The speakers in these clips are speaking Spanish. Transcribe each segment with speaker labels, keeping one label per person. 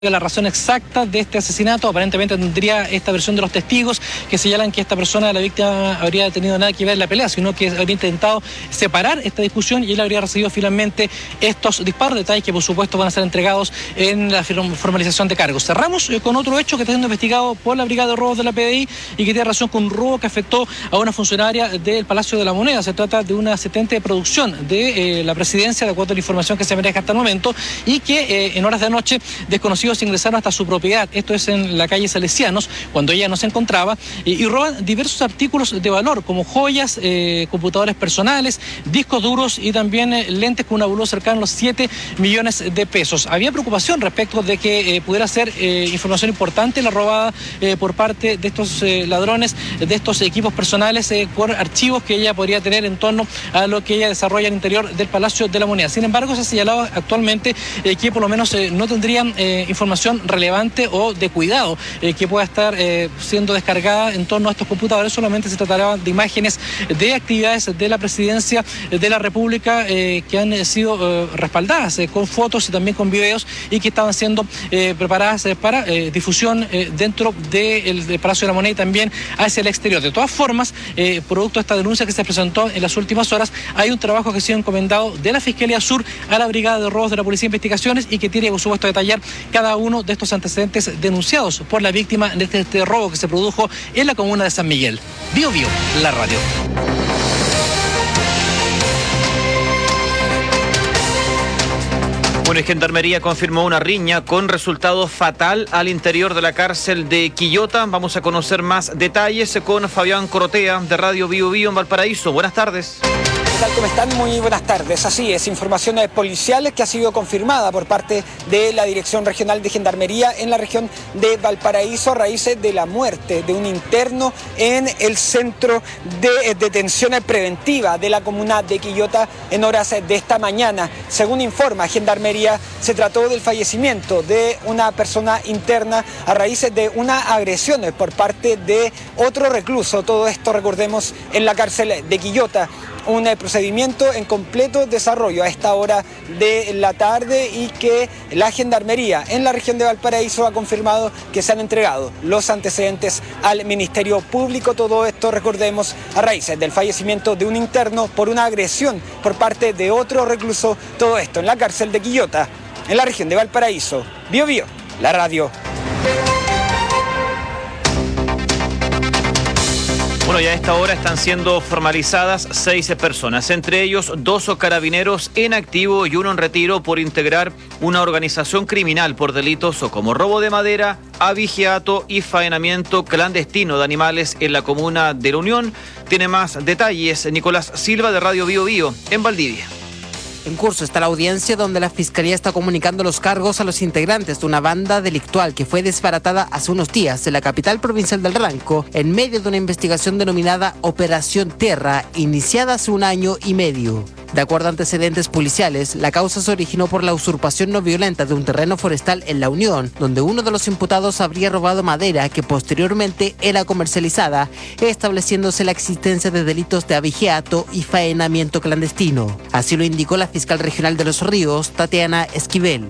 Speaker 1: la razón exacta de este asesinato. Aparentemente tendría esta versión de los testigos que señalan que esta persona, la víctima, habría tenido nada que ver en la pelea, sino que habría intentado separar esta discusión y él habría recibido finalmente estos disparos, detalles que por supuesto van a ser entregados en la formalización de cargos. Cerramos con otro hecho que está siendo investigado por la Brigada de Robos de la PDI y que tiene relación con un robo que afectó a una funcionaria del Palacio de la Moneda. Se trata de una asistente de producción de la presidencia, de acuerdo a la información que se maneja hasta el momento, y que en horas de la noche desconocidos ingresaron hasta su propiedad, esto es en la calle Salesianos, cuando ella no se encontraba, y roban diversos artículos de valor, como joyas, computadores personales, discos duros y también lentes con un valor cercano a los 7 millones de pesos. Había preocupación respecto de que pudiera ser información importante la robada por parte de estos ladrones, de estos equipos personales, por archivos que ella podría tener en torno a lo que ella desarrolla al interior del Palacio de la Moneda. Sin embargo, se ha señalado actualmente que por lo menos no tendrían información relevante o de cuidado que pueda estar siendo descargada en torno a estos computadores. Solamente se tratará de imágenes de actividades de la Presidencia de la República que han sido respaldadas con fotos y también con videos y que estaban siendo preparadas para difusión dentro del Palacio de la Moneda y también hacia el exterior. De todas formas, producto de esta denuncia que se presentó en las últimas horas, hay un trabajo que ha sido encomendado de la Fiscalía Sur a la Brigada de Robos de la Policía de Investigaciones y que tiene, por supuesto, detallar cada uno de estos antecedentes denunciados por la víctima de este robo que se produjo en la comuna de San Miguel. Bio Bio, la radio.
Speaker 2: Bueno, y Gendarmería confirmó una riña con resultado fatal al interior de la cárcel de Quillota. Vamos a conocer más detalles con Fabián Corotea de Radio Bio Bio en Valparaíso. Buenas tardes.
Speaker 3: ¿Qué tal? ¿Cómo están? Muy buenas tardes. Así es, información policial que ha sido confirmada por parte de la Dirección Regional de Gendarmería en la región de Valparaíso a raíz de la muerte de un interno en el centro de detención preventiva de la comuna de Quillota en horas de esta mañana. Según informa Gendarmería, se trató del fallecimiento de una persona interna a raíz de una agresión por parte de otro recluso. Todo esto, recordemos, en la cárcel de Quillota. Un procedimiento en completo desarrollo a esta hora de la tarde y que la Gendarmería en la región de Valparaíso ha confirmado que se han entregado los antecedentes al Ministerio Público. Todo esto, recordemos, a raíz del fallecimiento de un interno por una agresión por parte de otro recluso. Todo esto en la cárcel de Quillota, en la región de Valparaíso. Bio Bio, la radio.
Speaker 2: Bueno, ya a esta hora están siendo formalizadas 6 personas, entre ellos 2 carabineros en activo y 1 en retiro por integrar una organización criminal por delitos como robo de madera, abigeato y faenamiento clandestino de animales en la comuna de La Unión. Tiene más detalles Nicolás Silva de Radio Bio Bio en Valdivia.
Speaker 4: En curso está la audiencia donde la Fiscalía está comunicando los cargos a los integrantes de una banda delictual que fue desbaratada hace unos días en la capital provincial del Ranco en medio de una investigación denominada Operación Tierra, iniciada hace 1 año y medio. De acuerdo a antecedentes policiales, la causa se originó por la usurpación no violenta de un terreno forestal en La Unión, donde uno de los imputados habría robado madera que posteriormente era comercializada, estableciéndose la existencia de delitos de abigeato y faenamiento clandestino. Así lo indicó la fiscal regional de Los Ríos, Tatiana Esquivel.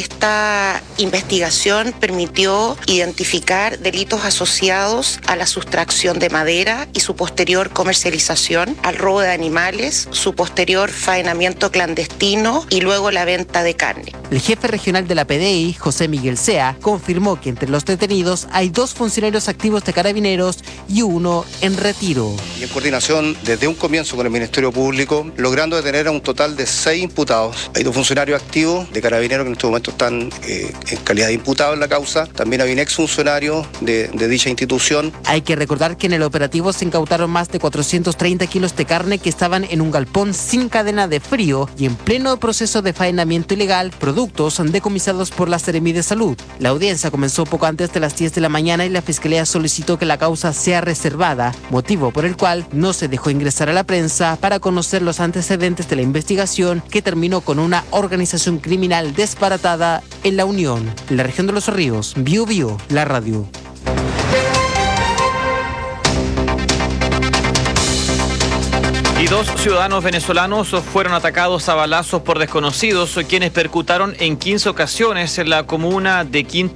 Speaker 5: Esta investigación permitió identificar delitos asociados a la sustracción de madera y su posterior comercialización, al robo de animales, su posterior faenamiento clandestino y luego la venta de carne.
Speaker 4: El jefe regional de la PDI, José Miguel Sea, confirmó que entre los detenidos hay 2 funcionarios activos de Carabineros y 1 en retiro.
Speaker 6: Y en coordinación desde un comienzo con el Ministerio Público, logrando detener a un total de 6 imputados. Hay 2 funcionarios activos de Carabineros que en este momento están en calidad de imputados en la causa. También hay un exfuncionario de dicha institución.
Speaker 4: Hay que recordar que en el operativo se incautaron más de 430 kilos de carne que estaban en un galpón sin cadena de frío y en pleno proceso de faenamiento ilegal, productos decomisados por la Seremi de Salud. La audiencia comenzó poco antes de las 10 de la mañana y la Fiscalía solicitó que la causa sea reservada, motivo por el cual no se dejó ingresar a la prensa para conocer los antecedentes de la investigación que terminó con una organización criminal desbaratada en La Unión, en la región de Los Ríos. Bio Bio, la radio.
Speaker 2: Y Y 2 ciudadanos venezolanos fueron atacados a balazos por desconocidos, quienes percutaron en 15 ocasiones en la comuna de Quinta